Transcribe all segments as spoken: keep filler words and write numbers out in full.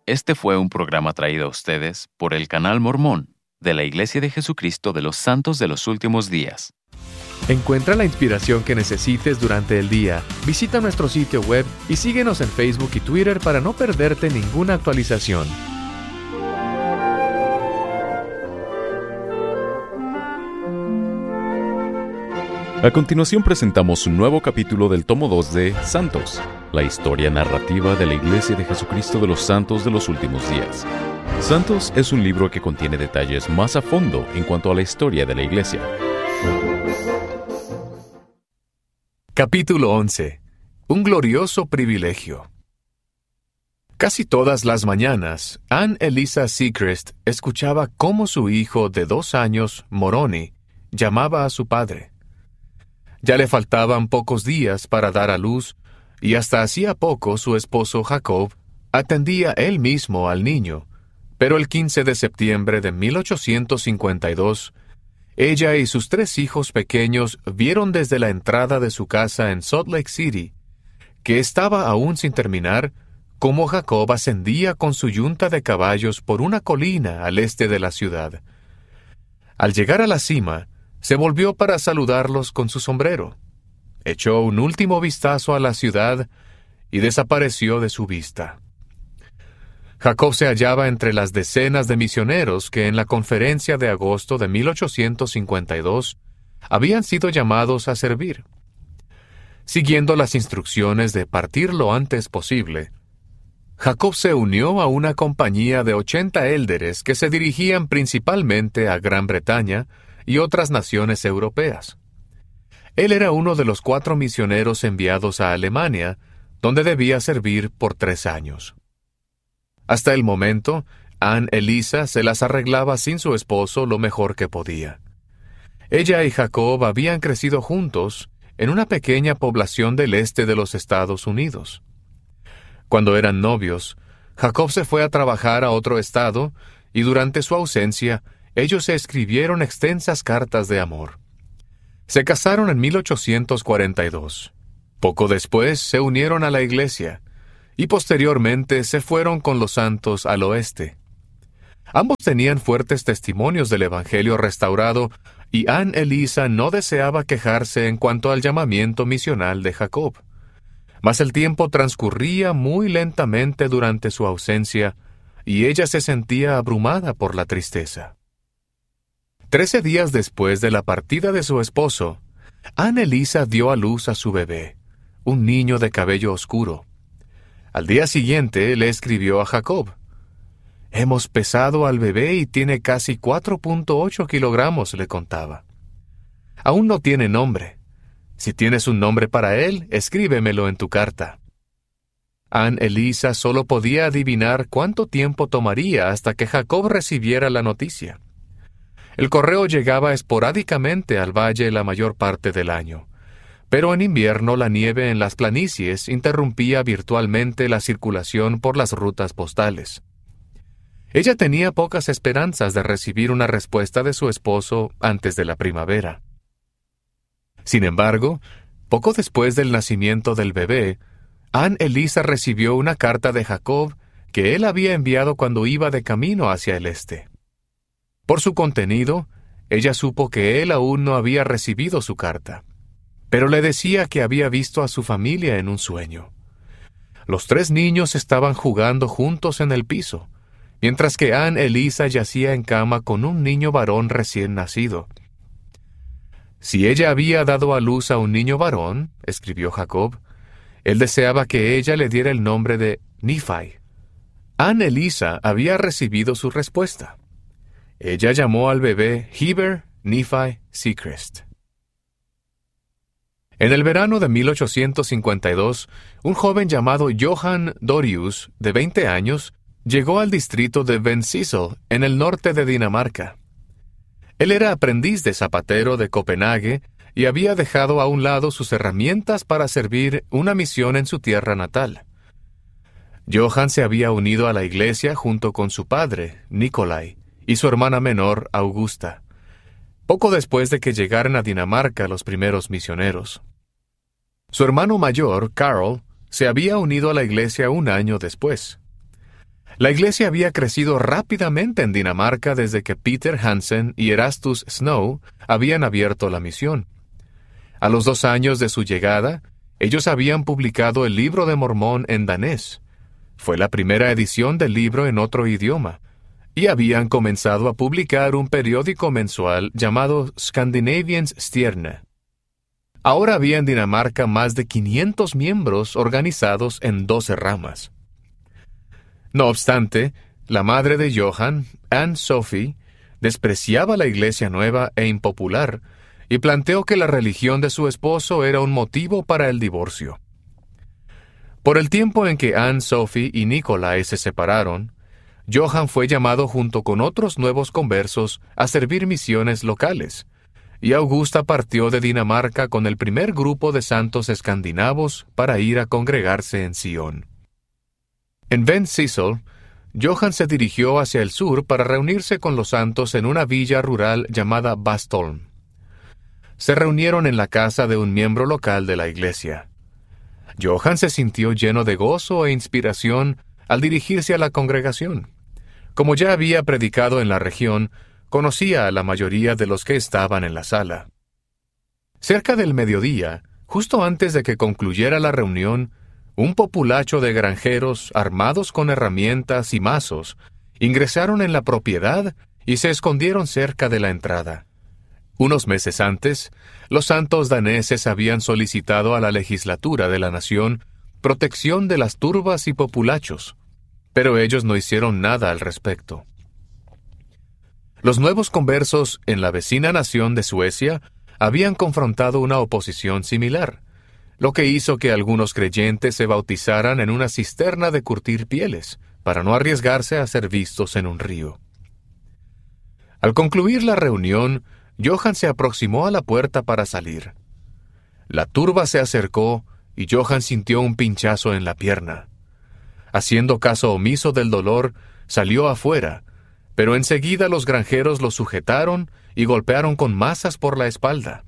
Este fue un programa traído a ustedes por el Canal Mormón de la Iglesia de Jesucristo de los Santos de los Últimos Días. Encuentra la inspiración que necesites durante el día. Visita nuestro sitio web y síguenos en Facebook y Twitter para no perderte ninguna actualización. A continuación presentamos un nuevo capítulo del tomo dos de Santos, la historia narrativa de la Iglesia de Jesucristo de los Santos de los Últimos Días. Santos es un libro que contiene detalles más a fondo en cuanto a la historia de la Iglesia. Capítulo once. Un glorioso privilegio. Casi todas las mañanas, Ann Eliza Sechrest escuchaba cómo su hijo de dos años, Moroni, llamaba a su padre. Ya le faltaban pocos días para dar a luz, y hasta hacía poco su esposo Jacob atendía él mismo al niño, pero el quince de septiembre de mil ochocientos cincuenta y dos, ella y sus tres hijos pequeños vieron desde la entrada de su casa en Salt Lake City, que estaba aún sin terminar, cómo Jacob ascendía con su yunta de caballos por una colina al este de la ciudad. Al llegar a la cima, se volvió para saludarlos con su sombrero, echó un último vistazo a la ciudad y desapareció de su vista. Jacob se hallaba entre las decenas de misioneros que en la conferencia de agosto de mil ochocientos cincuenta y dos habían sido llamados a servir. Siguiendo las instrucciones de partir lo antes posible, Jacob se unió a una compañía de ochenta élderes que se dirigían principalmente a Gran Bretaña y otras naciones europeas. Él era uno de los cuatro misioneros enviados a Alemania, donde debía servir por tres años. Hasta el momento, Ann Eliza se las arreglaba sin su esposo lo mejor que podía. Ella y Jacob habían crecido juntos en una pequeña población del este de los Estados Unidos. Cuando eran novios, Jacob se fue a trabajar a otro estado y durante su ausencia, ellos se escribieron extensas cartas de amor. Se casaron en mil ochocientos cuarenta y dos. Poco después se unieron a la iglesia y posteriormente se fueron con los santos al oeste. Ambos tenían fuertes testimonios del Evangelio restaurado y Ann Eliza no deseaba quejarse en cuanto al llamamiento misional de Jacob. Mas el tiempo transcurría muy lentamente durante su ausencia y ella se sentía abrumada por la tristeza. Trece días después de la partida de su esposo, Ann Eliza dio a luz a su bebé, un niño de cabello oscuro. Al día siguiente le escribió a Jacob: «Hemos pesado al bebé y tiene casi cuatro punto ocho kilogramos», le contaba. «Aún no tiene nombre. Si tienes un nombre para él, escríbemelo en tu carta». Ann Eliza solo podía adivinar cuánto tiempo tomaría hasta que Jacob recibiera la noticia. El correo llegaba esporádicamente al valle la mayor parte del año, pero en invierno la nieve en las planicies interrumpía virtualmente la circulación por las rutas postales. Ella tenía pocas esperanzas de recibir una respuesta de su esposo antes de la primavera. Sin embargo, poco después del nacimiento del bebé, Ann Eliza recibió una carta de Jacob que él había enviado cuando iba de camino hacia el este. Por su contenido, ella supo que él aún no había recibido su carta, pero le decía que había visto a su familia en un sueño. Los tres niños estaban jugando juntos en el piso, mientras que Ann Eliza yacía en cama con un niño varón recién nacido. Si ella había dado a luz a un niño varón, escribió Jacob, él deseaba que ella le diera el nombre de Nephi. Ann Eliza había recibido su respuesta. Ella llamó al bebé Heber Nephi Sechrest. En el verano de mil ochocientos cincuenta y dos, un joven llamado Johann Dorius, de veinte años, llegó al distrito de Vendsyssel, en el norte de Dinamarca. Él era aprendiz de zapatero de Copenhague y había dejado a un lado sus herramientas para servir una misión en su tierra natal. Johann se había unido a la iglesia junto con su padre, Nikolai, y su hermana menor, Augusta, poco después de que llegaran a Dinamarca los primeros misioneros. Su hermano mayor, Carl, se había unido a la iglesia un año después. La iglesia había crecido rápidamente en Dinamarca desde que Peter Hansen y Erastus Snow habían abierto la misión. A los dos años de su llegada, ellos habían publicado el Libro de Mormón en danés. Fue la primera edición del libro en otro idioma, y habían comenzado a publicar un periódico mensual llamado Scandinaviens Stjerne. Ahora había en Dinamarca más de quinientos miembros organizados en doce ramas. No obstante, la madre de Johann, Anne Sophie, despreciaba la iglesia nueva e impopular y planteó que la religión de su esposo era un motivo para el divorcio. Por el tiempo en que Anne Sophie y Nicolai se separaron, Johann fue llamado junto con otros nuevos conversos a servir misiones locales, y Augusta partió de Dinamarca con el primer grupo de santos escandinavos para ir a congregarse en Sion. En Vendsyssel, Johann se dirigió hacia el sur para reunirse con los santos en una villa rural llamada Bastholm. Se reunieron en la casa de un miembro local de la iglesia. Johann se sintió lleno de gozo e inspiración al dirigirse a la congregación. Como ya había predicado en la región, conocía a la mayoría de los que estaban en la sala. Cerca del mediodía, justo antes de que concluyera la reunión, un populacho de granjeros, armados con herramientas y mazos, ingresaron en la propiedad y se escondieron cerca de la entrada. Unos meses antes, los santos daneses habían solicitado a la legislatura de la nación protección de las turbas y populachos, pero ellos no hicieron nada al respecto. Los nuevos conversos en la vecina nación de Suecia habían confrontado una oposición similar, lo que hizo que algunos creyentes se bautizaran en una cisterna de curtir pieles, para no arriesgarse a ser vistos en un río. Al concluir la reunión, Johann se aproximó a la puerta para salir. La turba se acercó y Johann sintió un pinchazo en la pierna. Haciendo caso omiso del dolor, salió afuera, pero enseguida los granjeros lo sujetaron y golpearon con mazas por la espalda.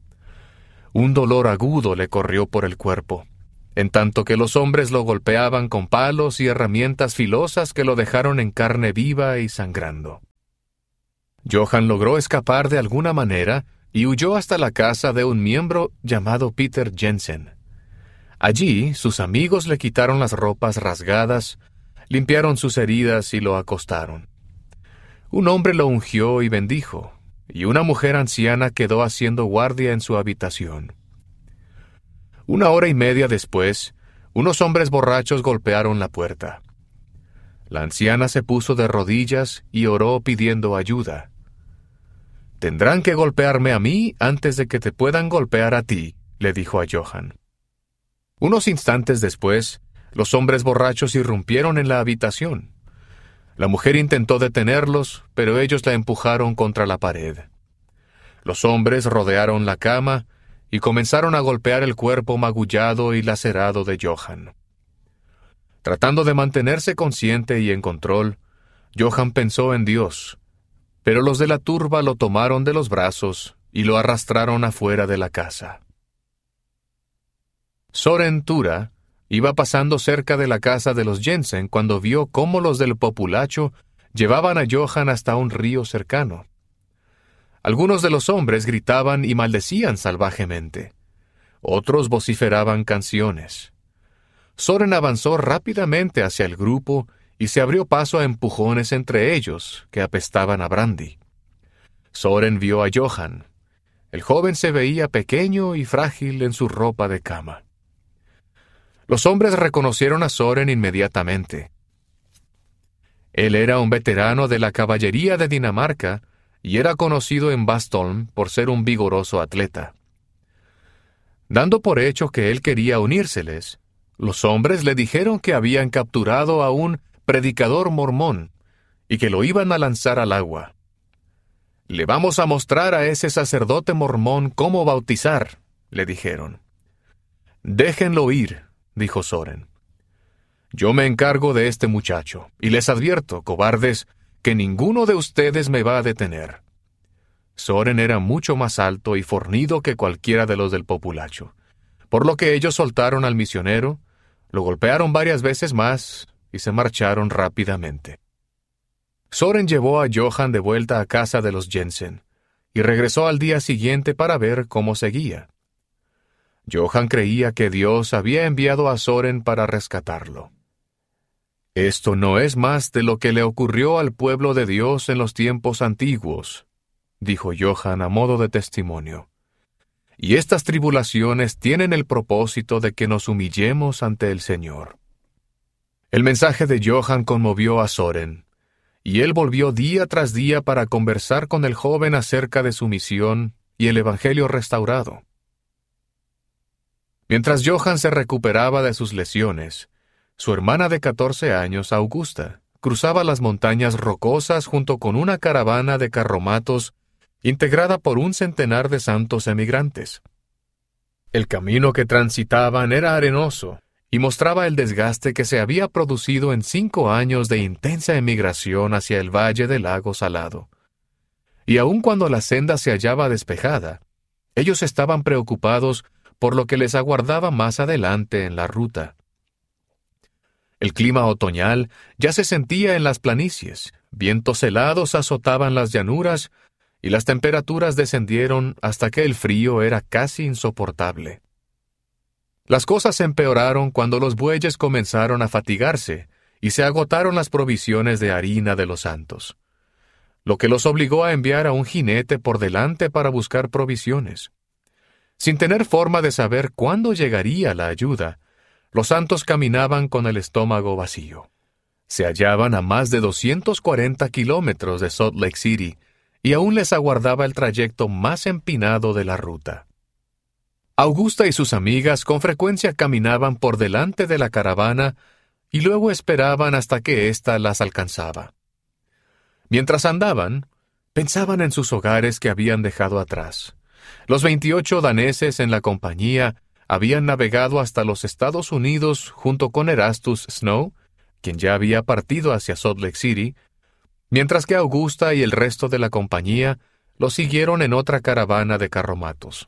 Un dolor agudo le corrió por el cuerpo, en tanto que los hombres lo golpeaban con palos y herramientas filosas que lo dejaron en carne viva y sangrando. Johann logró escapar de alguna manera y huyó hasta la casa de un miembro llamado Peter Jensen. Allí, sus amigos le quitaron las ropas rasgadas, limpiaron sus heridas y lo acostaron. Un hombre lo ungió y bendijo, y una mujer anciana quedó haciendo guardia en su habitación. Una hora y media después, unos hombres borrachos golpearon la puerta. La anciana se puso de rodillas y oró pidiendo ayuda. «Tendrán que golpearme a mí antes de que te puedan golpear a ti», le dijo a Johann. Unos instantes después, los hombres borrachos irrumpieron en la habitación. La mujer intentó detenerlos, pero ellos la empujaron contra la pared. Los hombres rodearon la cama y comenzaron a golpear el cuerpo magullado y lacerado de Johann. Tratando de mantenerse consciente y en control, Johann pensó en Dios, pero los de la turba lo tomaron de los brazos y lo arrastraron afuera de la casa. Soren Tura iba pasando cerca de la casa de los Jensen cuando vio cómo los del populacho llevaban a Johann hasta un río cercano. Algunos de los hombres gritaban y maldecían salvajemente. Otros vociferaban canciones. Soren avanzó rápidamente hacia el grupo y se abrió paso a empujones entre ellos, que apestaban a brandy. Soren vio a Johann. El joven se veía pequeño y frágil en su ropa de cama. Los hombres reconocieron a Soren inmediatamente. Él era un veterano de la caballería de Dinamarca y era conocido en Bastholm por ser un vigoroso atleta. Dando por hecho que él quería unírseles, los hombres le dijeron que habían capturado a un predicador mormón y que lo iban a lanzar al agua. «Le vamos a mostrar a ese sacerdote mormón cómo bautizar», le dijeron. «Déjenlo ir», dijo Soren. «Yo me encargo de este muchacho, y les advierto, cobardes, que ninguno de ustedes me va a detener». Soren era mucho más alto y fornido que cualquiera de los del populacho, por lo que ellos soltaron al misionero, lo golpearon varias veces más y se marcharon rápidamente. Soren llevó a Johan de vuelta a casa de los Jensen, y regresó al día siguiente para ver cómo seguía. Johan creía que Dios había enviado a Soren para rescatarlo. Esto no es más de lo que le ocurrió al pueblo de Dios en los tiempos antiguos, dijo Johan a modo de testimonio. Y estas tribulaciones tienen el propósito de que nos humillemos ante el Señor. El mensaje de Johan conmovió a Soren, y él volvió día tras día para conversar con el joven acerca de su misión y el Evangelio restaurado. Mientras Johan se recuperaba de sus lesiones, su hermana de catorce años, Augusta, cruzaba las montañas rocosas junto con una caravana de carromatos integrada por un centenar de santos emigrantes. El camino que transitaban era arenoso y mostraba el desgaste que se había producido en cinco años de intensa emigración hacia el valle del lago Salado. Y aun cuando la senda se hallaba despejada, ellos estaban preocupados por lo que les aguardaba más adelante en la ruta. El clima otoñal ya se sentía en las planicies, vientos helados azotaban las llanuras y las temperaturas descendieron hasta que el frío era casi insoportable. Las cosas empeoraron cuando los bueyes comenzaron a fatigarse y se agotaron las provisiones de harina de los santos, lo que los obligó a enviar a un jinete por delante para buscar provisiones. Sin tener forma de saber cuándo llegaría la ayuda, los santos caminaban con el estómago vacío. Se hallaban a más de doscientos cuarenta kilómetros de Salt Lake City y aún les aguardaba el trayecto más empinado de la ruta. Augusta y sus amigas con frecuencia caminaban por delante de la caravana y luego esperaban hasta que ésta las alcanzaba. Mientras andaban, pensaban en sus hogares que habían dejado atrás. Los veintiocho daneses en la compañía habían navegado hasta los Estados Unidos junto con Erastus Snow, quien ya había partido hacia Salt Lake City, mientras que Augusta y el resto de la compañía lo siguieron en otra caravana de carromatos.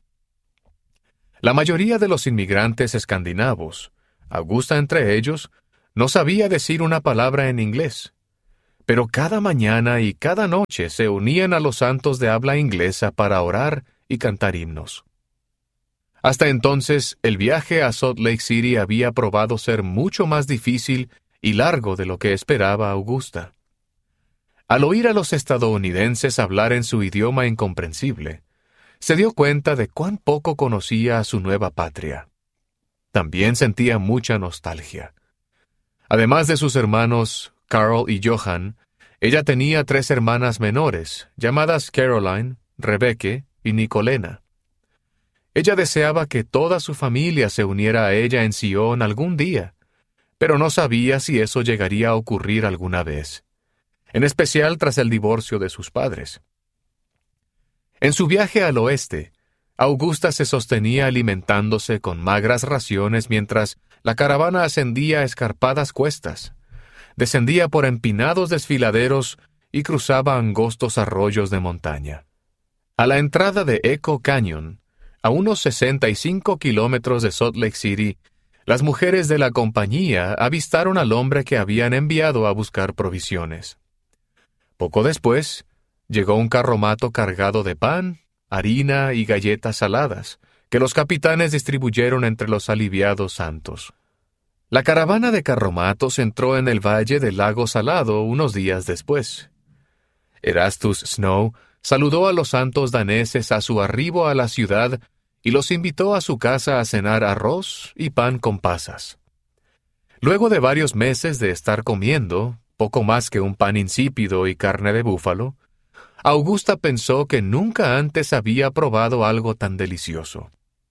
La mayoría de los inmigrantes escandinavos, Augusta entre ellos, no sabía decir una palabra en inglés, pero cada mañana y cada noche se unían a los santos de habla inglesa para orar y cantar himnos. Hasta entonces, el viaje a Salt Lake City había probado ser mucho más difícil y largo de lo que esperaba Augusta. Al oír a los estadounidenses hablar en su idioma incomprensible, se dio cuenta de cuán poco conocía a su nueva patria. También sentía mucha nostalgia. Además de sus hermanos Carl y Johan, ella tenía tres hermanas menores, llamadas Caroline, Rebecca y Nicolena. Ella deseaba que toda su familia se uniera a ella en Sion algún día, pero no sabía si eso llegaría a ocurrir alguna vez, en especial tras el divorcio de sus padres. En su viaje al oeste, Augusta se sostenía alimentándose con magras raciones mientras la caravana ascendía escarpadas cuestas, descendía por empinados desfiladeros y cruzaba angostos arroyos de montaña. A la entrada de Echo Canyon, a unos sesenta y cinco kilómetros de Salt Lake City, las mujeres de la compañía avistaron al hombre que habían enviado a buscar provisiones. Poco después, llegó un carromato cargado de pan, harina y galletas saladas, que los capitanes distribuyeron entre los aliviados santos. La caravana de carromatos entró en el valle del lago Salado unos días después. Erastus Snow saludó a los santos daneses a su arribo a la ciudad y los invitó a su casa a cenar arroz y pan con pasas. Luego de varios meses de estar comiendo, poco más que un pan insípido y carne de búfalo, Augusta pensó que nunca antes había probado algo tan delicioso.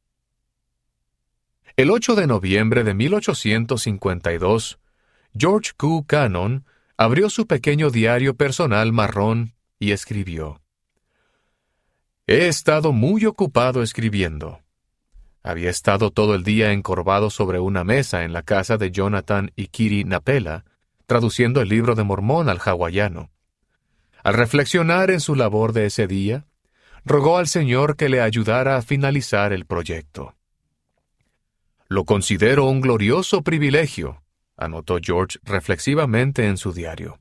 El ocho de noviembre de mil ochocientos cincuenta y dos, George Q. Cannon abrió su pequeño diario personal marrón y escribió: «He estado muy ocupado escribiendo. Había estado todo el día encorvado sobre una mesa en la casa de Jonathan y Kitty Napela, traduciendo el libro de Mormón al hawaiano. Al reflexionar en su labor de ese día, rogó al Señor que le ayudara a finalizar el proyecto. Lo considero un glorioso privilegio, anotó George reflexivamente en su diario.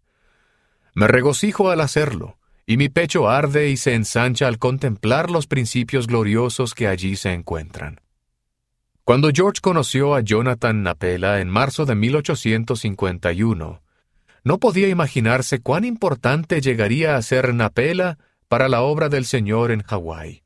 Me regocijo al hacerlo, y mi pecho arde y se ensancha al contemplar los principios gloriosos que allí se encuentran. Cuando George conoció a Jonathan Napela en marzo de mil ochocientos cincuenta y uno, no podía imaginarse cuán importante llegaría a ser Napela para la obra del Señor en Hawái.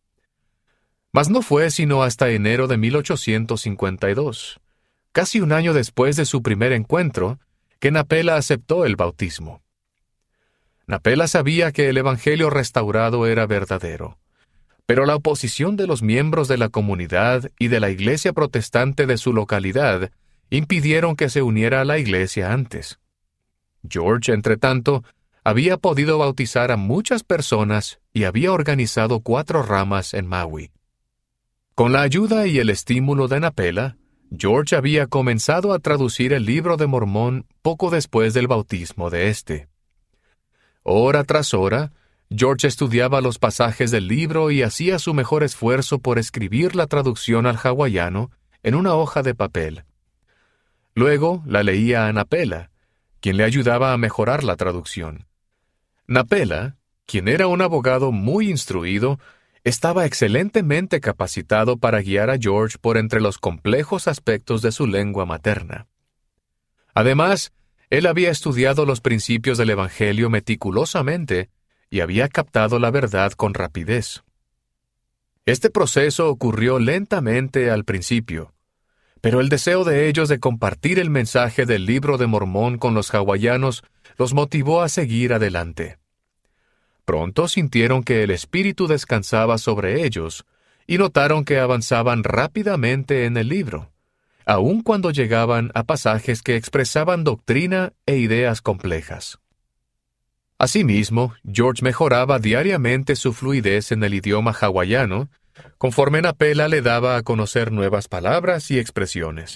Mas no fue sino hasta enero de mil ochocientos cincuenta y dos, casi un año después de su primer encuentro, que Napela aceptó el bautismo. Napela sabía que el Evangelio restaurado era verdadero, pero la oposición de los miembros de la comunidad y de la iglesia protestante de su localidad impidieron que se uniera a la iglesia antes. George, entretanto, había podido bautizar a muchas personas y había organizado cuatro ramas en Maui. Con la ayuda y el estímulo de Napela, George había comenzado a traducir el Libro de Mormón poco después del bautismo de éste. Hora tras hora, George estudiaba los pasajes del libro y hacía su mejor esfuerzo por escribir la traducción al hawaiano en una hoja de papel. Luego la leía a Napela, quien le ayudaba a mejorar la traducción. Napela, quien era un abogado muy instruido, estaba excelentemente capacitado para guiar a George por entre los complejos aspectos de su lengua materna. Además, él había estudiado los principios del Evangelio meticulosamente y había captado la verdad con rapidez. Este proceso ocurrió lentamente al principio, pero el deseo de ellos de compartir el mensaje del Libro de Mormón con los hawaianos los motivó a seguir adelante. Pronto sintieron que el Espíritu descansaba sobre ellos y notaron que avanzaban rápidamente en el libro, aun cuando llegaban a pasajes que expresaban doctrina e ideas complejas. Asimismo, George mejoraba diariamente su fluidez en el idioma hawaiano, conforme Napela le daba a conocer nuevas palabras y expresiones.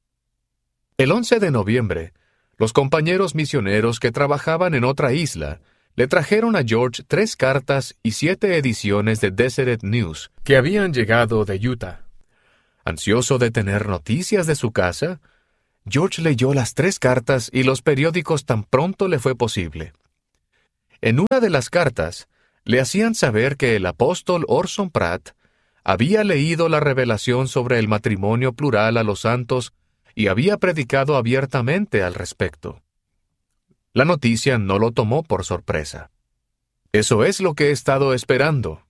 El once de noviembre, los compañeros misioneros que trabajaban en otra isla le trajeron a George tres cartas y siete ediciones de Deseret News que habían llegado de Utah. Ansioso de tener noticias de su casa, George leyó las tres cartas y los periódicos tan pronto le fue posible. En una de las cartas, le hacían saber que el apóstol Orson Pratt había leído la revelación sobre el matrimonio plural a los santos y había predicado abiertamente al respecto. La noticia no lo tomó por sorpresa. «Eso es lo que he estado esperando»,